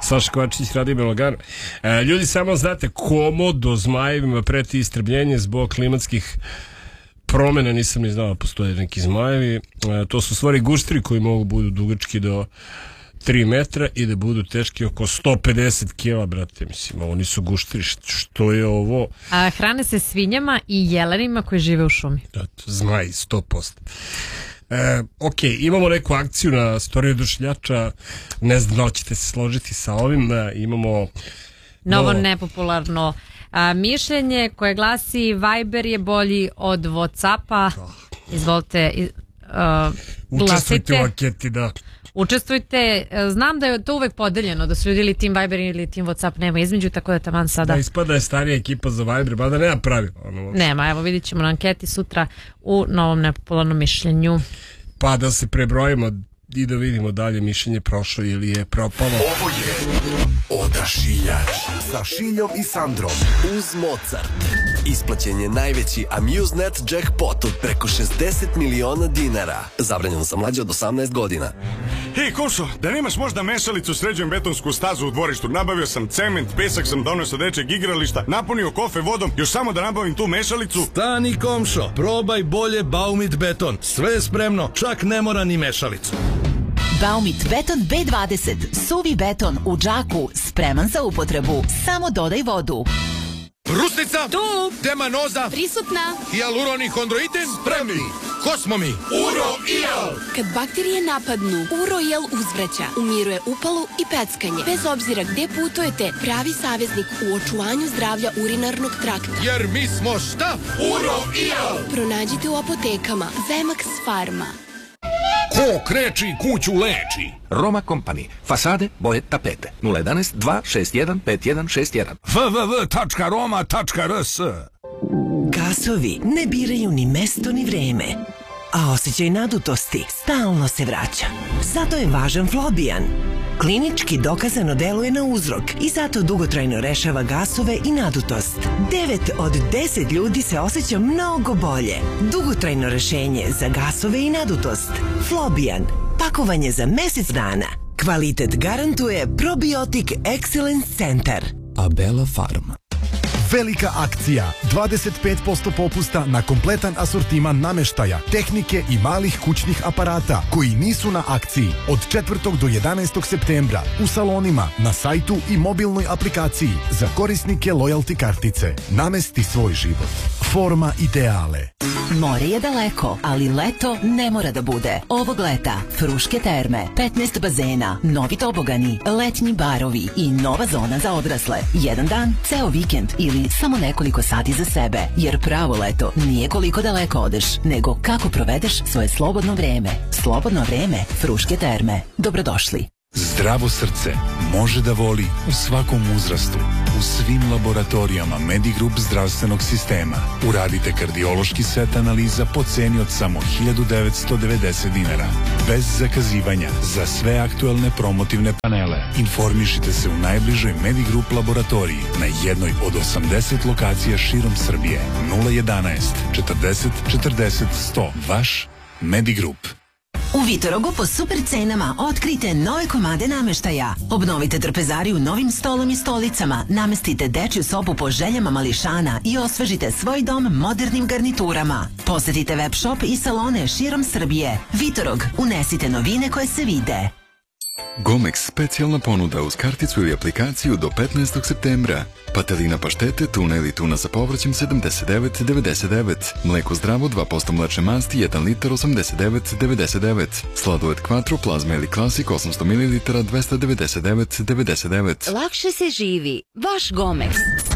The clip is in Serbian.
Saša Kovačić, Radio Belogar. Ljudi, samo znate, Komodo zmajevima preti istrbljenje zbog klimatskih promjena, nisam ni znao da postoje neki zmajevi. To su stvari guštri koji mogu budu dugački do 3 metra i da budu teški oko 150 kila, brate, mislim, ovo nisu guštri, što je ovo? Hrane se svinjama i jelenima koji žive u šumi. Zmaj, 100%. Ok, imamo neku akciju na Storiju oduševljača, ne znam da li ćete se složiti sa ovim, imamo novo nepopularno mišljenje koje glasi Viber je bolji od Whatsappa. Izvolite, učestvujte u anketi, da. Učestvujte, znam da je to uvek podeljeno, da su ljudi ili Team Viber ili Team Whatsapp, nema između, tako da taman sada... Da, ispada je starija ekipa za Viber, ba da nema pravila. Nema, evo vidit ćemo na anketi sutra u novom nepopularnom mišljenju. Pa da se prebrojimo i da vidimo dalje mišljenje prošlo ili je propalo. Ovo je Odašiljač sa Šiljom i Sandrom uz Mozart. Isplaćen je najveći Amusenet jackpot od preko 60 miliona dinara. Zabranjeno za mlađe od 18 godina. Hej, Košo, da nemaš možda mešalicu, sređujem betonsku stazu u dvorištu. Nabavio sam cement, pesak sam donio sa dečeg igrališta, napunio kofe vodom, još samo da nabavim tu mešalicu. Stani, komšo, probaj bolje Baumit beton. Sve je spremno, čak ne mora ni mešalicu. Baumit beton B20, suvi beton u džaku, spreman za upotrebu. Samo dodaj vodu. Brusnica, tu, Demanoza, prisutna, hijaluronichondroitin, spremni. Ko smo mi? Uro-Iel. Kad bakterije napadnu, Uro-Iel uzvraća, umiruje upalu i peckanje. Bez obzira gde putujete, pravi saveznik u očuvanju zdravlja urinarnog trakta. Jer mi smo šta? Uro-Iel. Pronađite u apotekama Vemax Pharma. Ko kreči, kuću leči. Roma Company. Fasade, boje, tapete. 011 261 5161. www.roma.rs. Gasovi ne biraju ni mesto ni vreme, a osjećaj nadutosti stalno se vraća. Zato je važan Flobijan. Klinički dokazano deluje na uzrok i zato dugotrajno rešava gasove i nadutost. 9 od 10 ljudi se osjeća mnogo bolje. Dugotrajno rešenje za gasove i nadutost. Flobijan. Pakovanje za mesec dana. Kvalitet garantuje Probiotic Excellence Center. Abela Farm. Velika akcija, 25% popusta na kompletan asortiman nameštaja, tehnike i malih kućnih aparata koji nisu na akciji od 4. do 11. septembra u salonima, na sajtu i mobilnoj aplikaciji za korisnike loyalty kartice. Namesti svoj život. Forma ideale. More je daleko, ali leto ne mora da bude. Ovog leta Fruške terme, 15 bazena, novi tobogani, letnji barovi i nova zona za odrasle. Jedan dan, ceo vikend ili samo nekoliko sati za sebe. Jer pravo leto nije koliko daleko odeš, nego kako provedeš svoje slobodno vreme. Slobodno vreme Fruške terme. Dobrodošli. Zdravo srce može da voli u svakom uzrastu, u svim laboratorijama Medigrup zdravstvenog sistema. Uradite kardiološki set analiza po ceni od samo 1990 dinara. Bez zakazivanja za sve aktuelne promotivne panele. Informišite se u najbližoj Medigrup laboratoriji na jednoj od 80 lokacija širom Srbije. 011 40 40 100. Vaš Medigrup. U Vitorogu po super cenama otkrite nove komade nameštaja. Obnovite trpezariju novim stolom i stolicama, namestite dečju sobu po željama mališana i osvežite svoj dom modernim garniturama. Posetite web shop i salone širom Srbije. Vitorog, unesite novine koje se vide. Gomex specijalna ponuda uz karticu ili aplikaciju do 15. septembra. Patelina paštete, tuna ili tuna sa povrćem 79,99. Mleko zdravo 2% mlečne masti 1 litar 89,99. Sladoled Quattro, plazma ili klasik 800 ml 299,99. Lakše se živi. Vaš Gomex.